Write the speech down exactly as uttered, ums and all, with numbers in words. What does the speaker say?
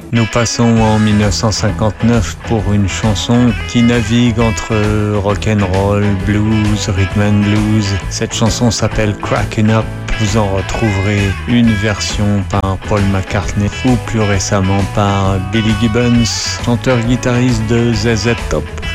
Nous passons en dix-neuf cent cinquante-neuf pour une chanson qui navigue entre rock'n'roll, blues, rhythm and blues. Cette chanson s'appelle Crackin' Up. Vous en retrouverez une version par Paul McCartney ou plus récemment par Billy Gibbons, chanteur-guitariste de Z Z Top.